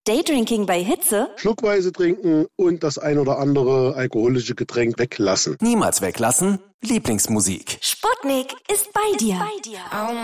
Daydrinking bei Hitze? Schluckweise trinken und das ein oder andere alkoholische Getränk weglassen. Niemals weglassen. Lieblingsmusik. Sputnik ist bei dir.